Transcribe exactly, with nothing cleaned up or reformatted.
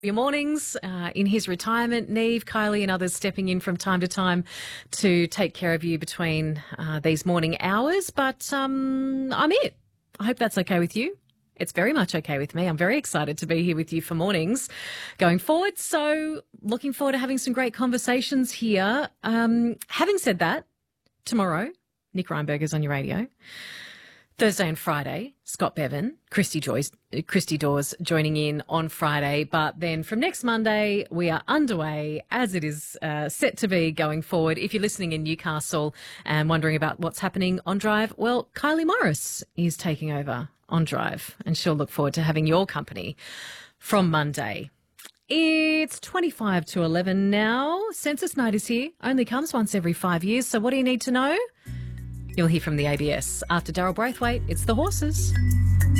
Your mornings uh, in his retirement, Neve, Kylie and others stepping in from time to time to take care of you between uh, these morning hours. But um, I'm it. I hope that's okay with you. It's very much okay with me. I'm very excited to be here with you for mornings going forward. So looking forward to having some great conversations here. Um, having said that, tomorrow, Nick Reinberger's on your radio. Thursday and Friday, Scott Bevan, Christy Joyce, Christy Dawes joining in on Friday. But then from next Monday, we are underway as it is uh, set to be going forward. If you're listening in Newcastle and wondering about what's happening on Drive, well, Kylie Morris is taking over on Drive and she'll look forward to having your company from Monday. It's twenty-five to eleven now. Census night is here. Only comes once every five years. So what do you need to know? You'll hear from the A B S. After Daryl Braithwaite, it's The Horses.